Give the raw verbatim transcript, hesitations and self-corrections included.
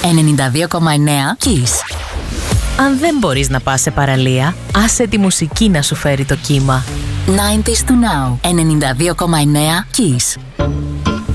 ενενήντα δύο κόμμα εννέα Kiss. Αν δεν μπορείς να πας σε παραλία, άσε τη μουσική να σου φέρει το κύμα. ενενήντα to Now, ενενήντα δύο κόμμα εννέα Kiss.